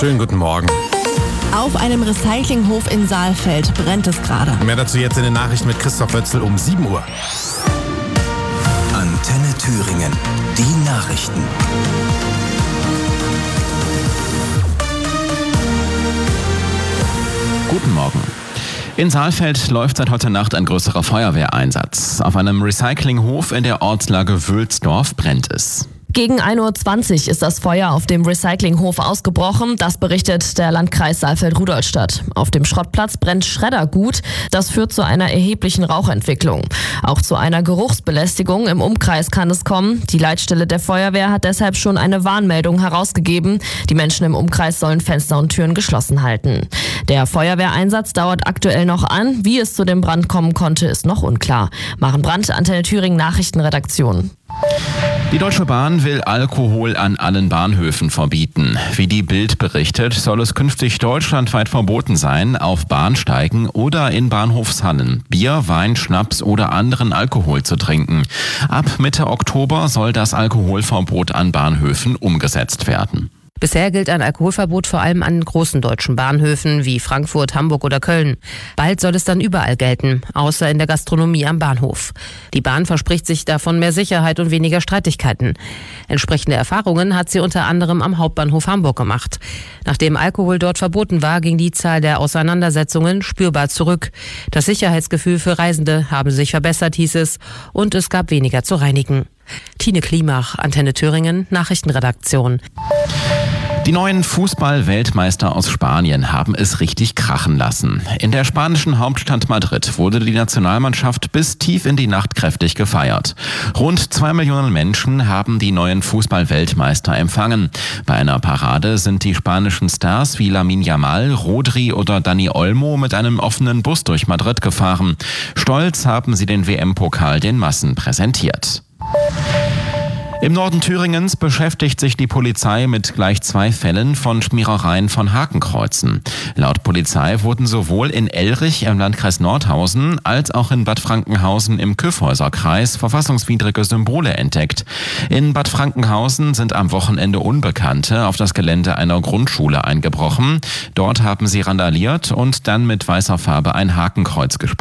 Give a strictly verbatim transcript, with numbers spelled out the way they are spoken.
Schönen guten Morgen. Auf einem Recyclinghof in Saalfeld brennt es gerade. Mehr dazu jetzt in den Nachrichten mit Christoph Wötzl um sieben Uhr. Antenne Thüringen, die Nachrichten. Guten Morgen. In Saalfeld läuft seit heute Nacht ein größerer Feuerwehreinsatz. Auf einem Recyclinghof in der Ortslage Wülsdorf brennt es. Gegen ein Uhr zwanzig ist das Feuer auf dem Recyclinghof ausgebrochen. Das berichtet der Landkreis Saalfeld-Rudolstadt. Auf dem Schrottplatz brennt Schreddergut. Das führt zu einer erheblichen Rauchentwicklung. Auch zu einer Geruchsbelästigung im Umkreis kann es kommen. Die Leitstelle der Feuerwehr hat deshalb schon eine Warnmeldung herausgegeben. Die Menschen im Umkreis sollen Fenster und Türen geschlossen halten. Der Feuerwehreinsatz dauert aktuell noch an. Wie es zu dem Brand kommen konnte, ist noch unklar. Maren Brandt, Antenne Thüringen Nachrichtenredaktion. Die Deutsche Bahn will Alkohol an allen Bahnhöfen verbieten. Wie die Bild berichtet, soll es künftig deutschlandweit verboten sein, auf Bahnsteigen oder in Bahnhofshallen Bier, Wein, Schnaps oder anderen Alkohol zu trinken. Ab Mitte Oktober soll das Alkoholverbot an Bahnhöfen umgesetzt werden. Bisher gilt ein Alkoholverbot vor allem an großen deutschen Bahnhöfen wie Frankfurt, Hamburg oder Köln. Bald soll es dann überall gelten, außer in der Gastronomie am Bahnhof. Die Bahn verspricht sich davon mehr Sicherheit und weniger Streitigkeiten. Entsprechende Erfahrungen hat sie unter anderem am Hauptbahnhof Hamburg gemacht. Nachdem Alkohol dort verboten war, ging die Zahl der Auseinandersetzungen spürbar zurück. Das Sicherheitsgefühl für Reisende habe sich verbessert, hieß es, und es gab weniger zu reinigen. Tine Klimach, Antenne Thüringen, Nachrichtenredaktion. Die neuen Fußball-Weltmeister aus Spanien haben es richtig krachen lassen. In der spanischen Hauptstadt Madrid wurde die Nationalmannschaft bis tief in die Nacht kräftig gefeiert. Rund zwei Millionen Menschen haben die neuen Fußball-Weltmeister empfangen. Bei einer Parade sind die spanischen Stars wie Lamine Yamal, Rodri oder Dani Olmo mit einem offenen Bus durch Madrid gefahren. Stolz haben sie den W M-Pokal den Massen präsentiert. Im Norden Thüringens beschäftigt sich die Polizei mit gleich zwei Fällen von Schmierereien von Hakenkreuzen. Laut Polizei wurden sowohl in Elrich im Landkreis Nordhausen als auch in Bad Frankenhausen im Kyffhäuserkreis verfassungswidrige Symbole entdeckt. In Bad Frankenhausen sind am Wochenende Unbekannte auf das Gelände einer Grundschule eingebrochen. Dort haben sie randaliert und dann mit weißer Farbe ein Hakenkreuz gesprüht.